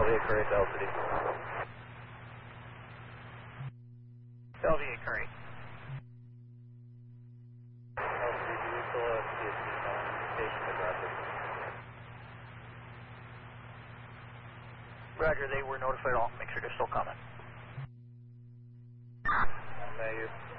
Bellevue Curry, Bell City. Bellevue Curry. Bell City, do we still have CSC calling station aggressive? Roger, they were notified all. Make sure they're still coming. Mayor.